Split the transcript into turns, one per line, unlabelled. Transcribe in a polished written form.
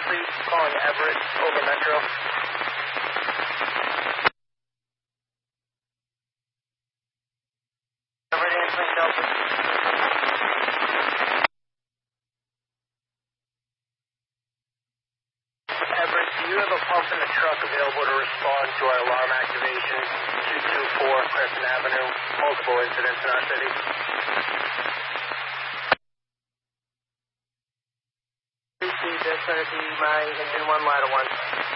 please. Calling Everett over Metro. Everett answering Delta. Everett, do you have a pump in the truck available to respond to our alarm activation? 224 Crescent Avenue. Multiple incidents in our city. That's going to be my engine 1, ladder 1.